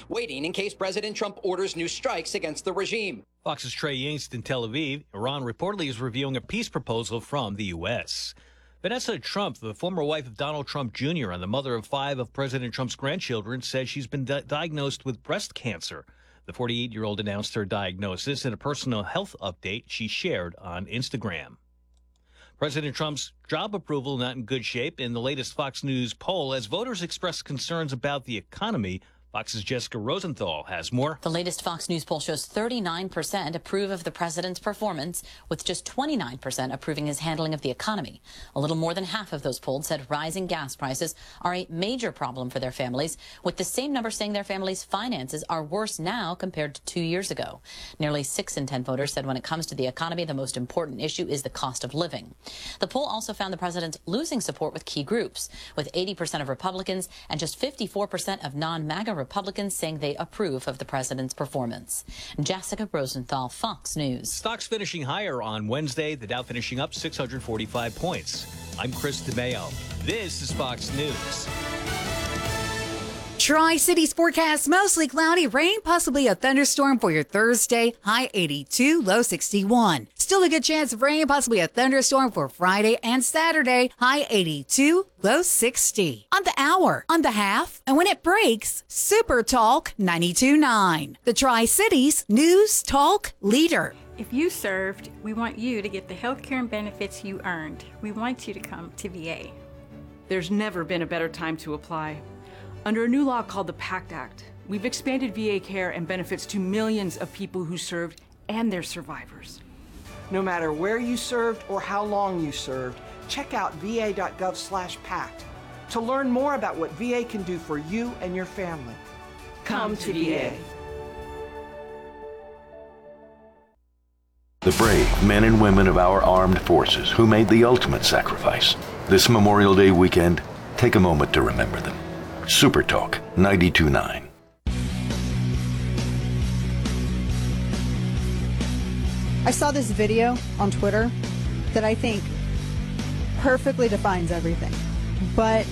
waiting in case President Trump orders new strikes against the regime. Fox's Trey Yingst in Tel Aviv. Iran reportedly is reviewing a peace proposal from the U.S. Vanessa Trump, the former wife of Donald Trump Jr. and the mother of 5 of President Trump's grandchildren, says she's been diagnosed with breast cancer. The 48-year-old announced her diagnosis in a personal health update she shared on Instagram. President Trump's job approval not in good shape in the latest Fox News poll as voters express concerns about the economy. Fox's Jessica Rosenthal has more. The latest Fox News poll shows 39% approve of the president's performance, with just 29% approving his handling of the economy. A little more than half of those polled said rising gas prices are a major problem for their families, with the same number saying their families' finances are worse now compared to 2 years ago. Nearly 6 in 10 voters said when it comes to the economy, the most important issue is the cost of living. The poll also found the president losing support with key groups, with 80% of Republicans and just 54% of non-MAGA Republicans saying they approve of the president's performance. Jessica Rosenthal, Fox News. Stocks finishing higher on Wednesday, the Dow finishing up 645 points. I'm Chris DeMeo. This is Fox News. Tri-Cities forecast mostly cloudy, rain, possibly a thunderstorm for your Thursday, high 82, low 61. Still a good chance of rain, possibly a thunderstorm for Friday and Saturday, high 82, low 60. On the hour, on the half, and when it breaks, Super Talk 92.9. The Tri-Cities News Talk Leader. If you served, we want you to get the health care and benefits you earned. We want you to come to VA. There's never been a better time to apply. Under a new law called the PACT Act, we've expanded VA care and benefits to millions of people who served and their survivors. No matter where you served or how long you served, check out va.gov/PACT to learn more about what VA can do for you and your family. Come to VA. The brave men and women of our armed forces who made the ultimate sacrifice. This Memorial Day weekend, take a moment to remember them. Super Talk 92.9. I saw this video on Twitter that I think perfectly defines everything. But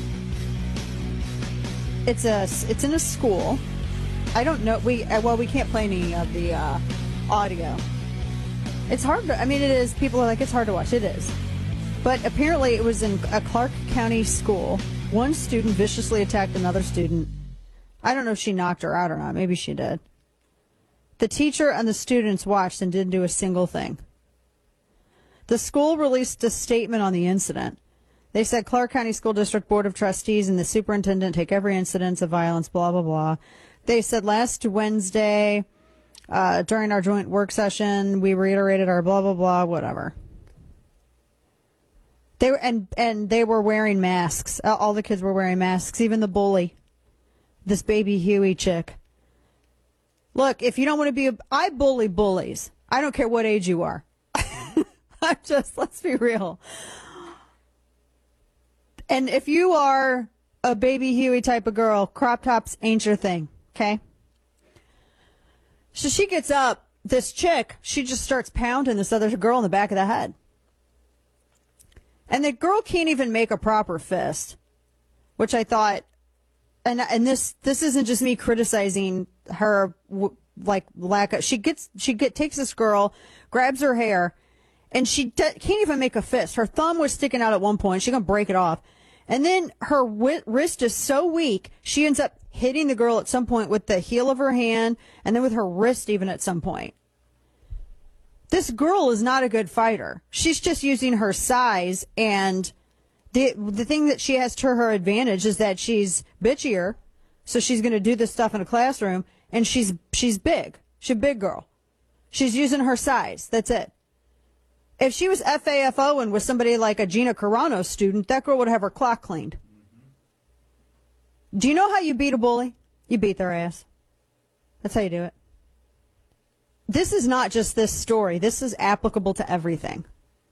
it's in a school. I don't know. We can't play any of the audio. It's hard to. I mean, it is. People are like, it's hard to watch. It is. But apparently, it was in a Clark County school. One student viciously attacked another student. I don't know if she knocked her out or not. Maybe she did. The teacher and the students watched and didn't do a single thing. The school released a statement on the incident. They said Clark County School District Board of Trustees and the superintendent take every incident of violence, blah, blah, blah. They said last Wednesday, during our joint work session, we reiterated our blah, blah, blah, whatever. They were, and they were wearing masks. All the kids were wearing masks, even the bully, this baby Huey chick. Look, if you don't want to be I bully bullies. I don't care what age you are. Let's be real. And if you are a baby Huey type of girl, crop tops ain't your thing, okay? So she gets up, this chick, she just starts pounding this other girl in the back of the head. And the girl can't even make a proper fist, which I thought, and this isn't just me criticizing her like lack of. She takes this girl, grabs her hair, and she can't even make a fist. Her thumb was sticking out at one point. She's gonna break it off, and then her wrist is so weak she ends up hitting the girl at some point with the heel of her hand, and then with her wrist even at some point. This girl is not a good fighter. She's just using her size, and the thing that she has to her advantage is that she's bitchier, so she's going to do this stuff in a classroom, and she's big. She's a big girl. She's using her size. That's it. If she was FAFO and was somebody like a Gina Carano student, that girl would have her clock cleaned. Do you know how you beat a bully? You beat their ass. That's how you do it. This is not just this story. This is applicable to everything.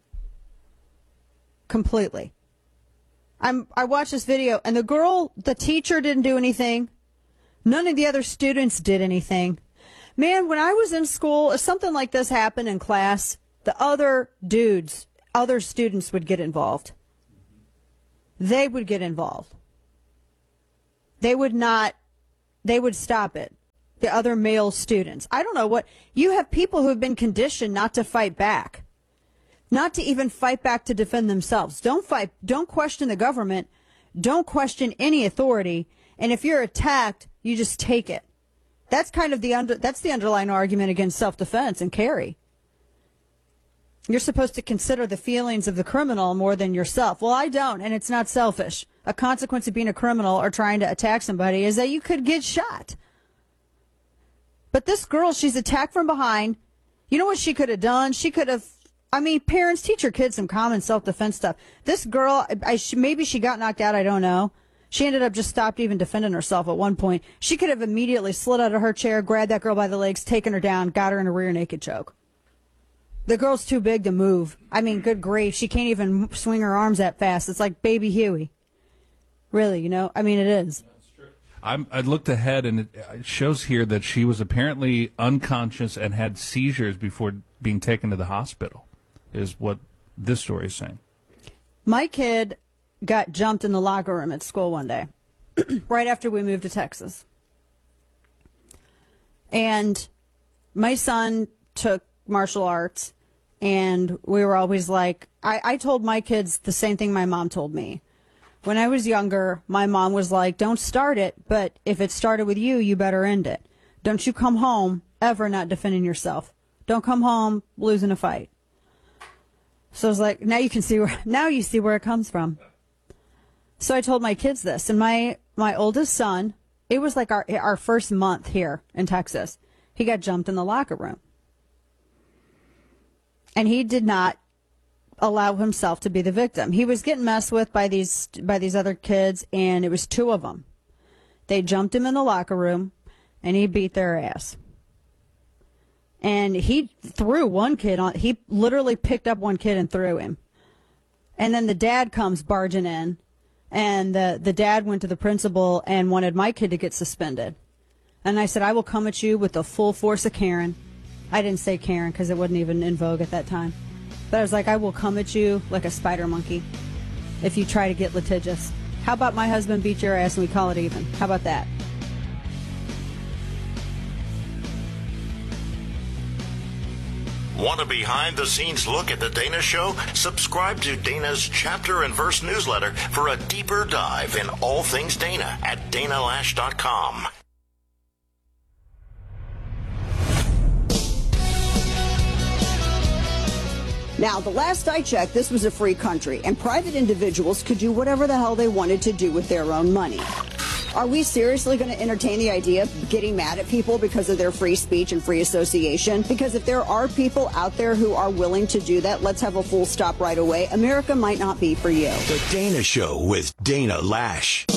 Completely. I watched this video, and the teacher didn't do anything. None of the other students did anything. Man, when I was in school, if something like this happened in class, the other students would get involved. They would get involved. They would stop it. the other male students. I don't know what, you have people who have been conditioned not to fight back, not to even fight back to defend themselves. Don't fight, don't question the government, don't question any authority, and if you're attacked, you just take it. That's kind of that's the underlying argument against self-defense and carry. You're supposed to consider the feelings of the criminal more than yourself. Well, I don't, and it's not selfish. A consequence of being a criminal or trying to attack somebody is that you could get shot. But this girl, she's attacked from behind. You know what she could have done? She could have, parents, teach your kids some common self-defense stuff. This girl, maybe she got knocked out, I don't know. She ended up just stopped even defending herself at one point. She could have immediately slid out of her chair, grabbed that girl by the legs, taken her down, got her in a rear naked choke. The girl's too big to move. Good grief. She can't even swing her arms that fast. It's like baby Huey. Really, it is. I looked ahead, and it shows here that she was apparently unconscious and had seizures before being taken to the hospital, is what this story is saying. My kid got jumped in the locker room at school one day, right after we moved to Texas. And my son took martial arts, and we were always like, I told my kids the same thing my mom told me. When I was younger, my mom was like, don't start it, but if it started with you, you better end it. Don't you come home ever not defending yourself. Don't come home losing a fight. So I was like, now you see where it comes from. So I told my kids this, and my oldest son, it was like our first month here in Texas. He got jumped in the locker room. And he did not allow himself to be the victim. He was getting messed with by these other kids, and it was two of them. They jumped him in the locker room, and he beat their ass. And he threw one kid on. He literally picked up one kid and threw him. And then the dad comes barging in, and the dad went to the principal and wanted my kid to get suspended. And I said, I will come at you with the full force of Karen. I didn't say Karen because it wasn't even in vogue at that time. But I was like, I will come at you like a spider monkey if you try to get litigious. How about my husband beat your ass and we call it even? How about that? Want a behind-the-scenes look at The Dana Show? Subscribe to Dana's Chapter and Verse newsletter for a deeper dive in all things Dana at danalash.com. Now, the last I checked, this was a free country, and private individuals could do whatever the hell they wanted to do with their own money. Are we seriously going to entertain the idea of getting mad at people because of their free speech and free association? Because if there are people out there who are willing to do that, let's have a full stop right away. America might not be for you. The Dana Show with Dana Lash.